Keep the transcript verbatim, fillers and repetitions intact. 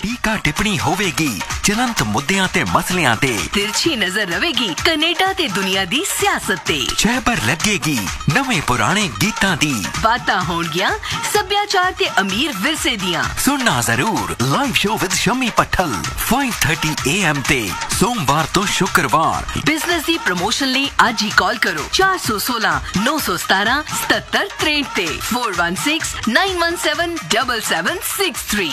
ਟੀਕਾ ਟਿੱਪਣੀ ਹੋਵੇਗੀ ਜਲੰਤ ਮੁੱਦਿਆਂ ਤੇ ਮਸਲਿਆਂ ਤੇ। ਤਿਰਛੀ ਨਜ਼ਰ ਰਵੇਗੀ ਕੈਨੇਡਾ ਤੇ ਦੁਨੀਆ ਦੀ ਸਿਆਸਤ ਤੇ। ਛਹਿਬਰ ਲੱਗੇਗੀ ਨਵੇਂ ਪੁਰਾਣੇ ਗੀਤਾਂ ਦੀ। ਬਾਤਾਂ ਹੋਣਗੀਆਂ ਸੱਭਿਆਚਾਰ ਤੇ ਅਮੀਰ ਵਿਰਸੇ ਦੀਆਂ। ਸੁਣਨਾ ਜ਼ਰੂਰ live show with Shami ਪੱਠਲ five thirty A M ਤੇ ਸੋਮਵਾਰ ਤੋਂ ਸ਼ੁੱਕਰਵਾਰ। ਬਿਜ਼ਨਸ ਦੀ ਪ੍ਰਮੋਸ਼ਨ ਲਈ ਅੱਜ ਹੀ ਕਾਲ ਕਰੋ ਚਾਰ ਸੌ ਸੋਲਾਂ ਨੌ ਸੌ ਸਤਾਰਾਂ ਸਤੱਤਰ ਤਰੇਂਹਠ ਤੇ four one six nine one seven seven seven six three।